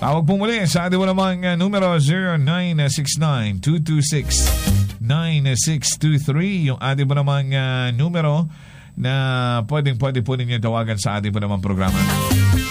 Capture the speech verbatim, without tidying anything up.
Tawag po muli sa ating mo namang uh, numero zero nine six nine, two two six, nine six two three. Yung ating mo namang uh, numero na pwedeng pwede po ninyo tawagan sa ating po namang programa.